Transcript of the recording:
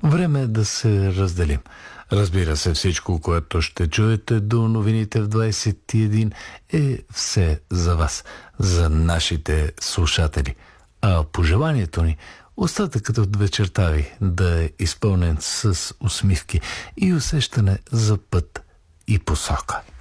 Време е да се разделим. Разбира се, всичко, което ще чуете до новините в 21 е все за вас, за нашите слушатели. А пожеланието ни, остатъкът от вечерта ви да е изпълнен с усмивки и усещане за път и посока.